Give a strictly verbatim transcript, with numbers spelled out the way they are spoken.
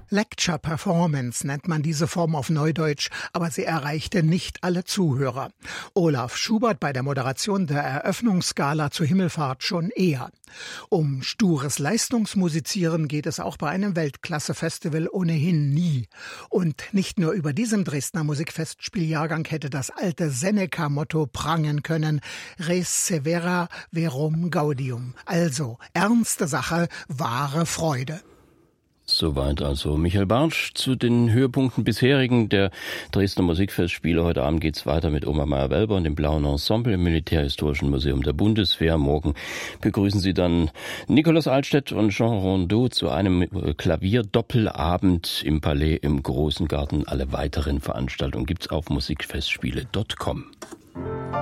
Lecture Performance nennt man diese Form auf Neudeutsch, aber sie erreichte nicht alle Zuhörer. Olaf Schubert bei der Moderation der Eröffnungsgala zur Himmelfahrt schon eher. Um stures Leistungsmusizieren geht es auch bei einem Weltklasse-Festival ohnehin nie. Und nicht nur über diesem Dresdner Musikfestspieljahrgang hätte das alte Seneca-Motto prangen können: Res severa verum gaudium. Also ernste Sache, wahre Freude. Soweit also Michael Bartsch zu den Höhepunkten bisherigen der Dresdner Musikfestspiele. Heute Abend geht's weiter mit Oma Meyer-Welber und dem Blauen Ensemble im Militärhistorischen Museum der Bundeswehr. Morgen begrüßen Sie dann Nikolaus Altstädt und Jean Rondeau zu einem Klavierdoppelabend im Palais im Großen Garten. Alle weiteren Veranstaltungen gibt's auf musikfestspiele punkt com.